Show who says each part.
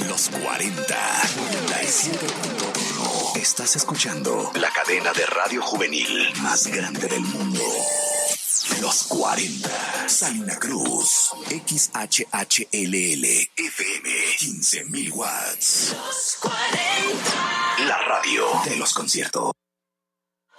Speaker 1: Los 40. 97.1. Estás escuchando la cadena de radio juvenil más grande del mundo. Los 40. Salina Cruz. XHHLL. FM. 15,000 watts. Los 40. La radio de los conciertos.